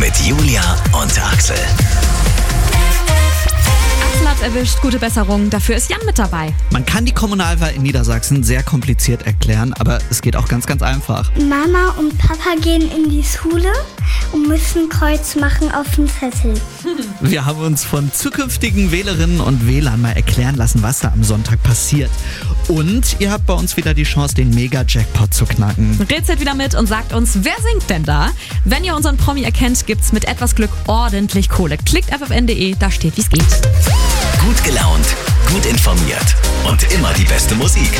mit Julia und Axel. Axel hat's erwischt, gute Besserung. Dafür ist Jan mit dabei. Man kann die Kommunalwahl in Niedersachsen sehr kompliziert erklären, aber es geht auch ganz, ganz einfach. Mama und Papa gehen in die Schule und müssen Kreuz machen auf den Zettel. Wir haben uns von zukünftigen Wählerinnen und Wählern mal erklären lassen, was da am Sonntag passiert. Und ihr habt bei uns wieder die Chance, den Mega-Jackpot zu knacken. Rätselt wieder mit und sagt uns, wer singt denn da? Wenn ihr unseren Promi erkennt, gibt's mit etwas Glück ordentlich Kohle. Klickt ffn.de, da steht, wie's geht. Gut gelaunt, gut informiert und immer die beste Musik.